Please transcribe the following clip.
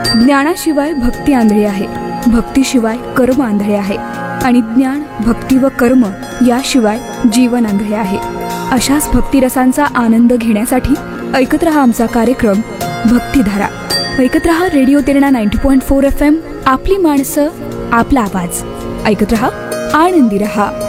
ज्ञानाशिवाय भक्ती आंधळी आहे, भक्तीशिवाय कर्म आंधळे आहे आणि ज्ञान, भक्ती व कर्म याशिवाय जीवन आंधळे आहे. अशाच भक्तिरसांचा आनंद घेण्यासाठी ऐकत रहा आमचा कार्यक्रम भक्तिधारा. ऐकत रहा रेडिओ तिरणा 90.4 FM. आपली माणसं, आपला आवाज. ऐकत रहा, आनंदी रहा.